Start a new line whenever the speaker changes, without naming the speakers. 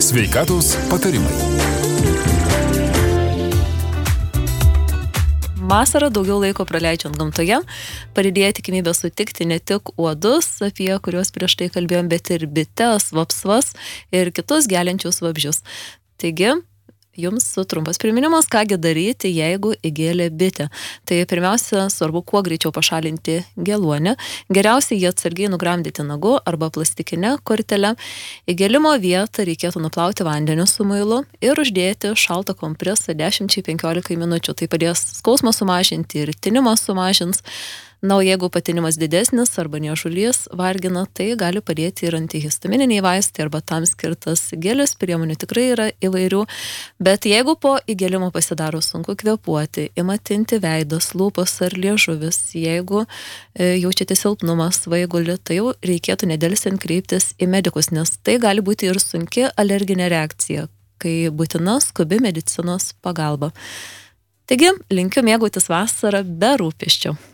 Sveikatos patarimai.
Vasarą daugiau laiko praleidžiant gamtoje, padidėja tikimybė sutikti ne tik uodus, apie kuriuos prieš tai kalbėjom, bet ir bites, vapsvas ir kitus geliančius vabzdžius. Taigi, jums trumpas priminimas, kągi daryti, jeigu įgėlė bitė. Tai pirmiausia, svarbu kuo greičiau pašalinti geluonę. Geriausiai jį atsargiai nugramdyti nagu arba plastikinę kortelę. Įgėlimo vietą reikėtų nuplauti vandeniu su muilu ir uždėti šaltą kompresą 10-15 minučių. Tai padės skausmą sumažinti ir tinimą sumažins. Na, o jeigu patinimas didesnis arba niežulys vargina, tai gali padėti ir antihistamininiai vaistai arba tam skirtas gelis, priemonių tikrai yra įvairių. Bet jeigu po įgėlimo pasidaro sunku kvėpuoti, ima tinti veidas, lūpos ar liežuvis, jeigu jaučiate silpnumą, svaigulį, tai jau reikėtų nedelsiant kreiptis į medikus, nes tai gali būti ir sunki alerginė reakcija, kai būtina skubi medicinos pagalba. Taigi, linkiu mėgautis vasarą be rūpesčių.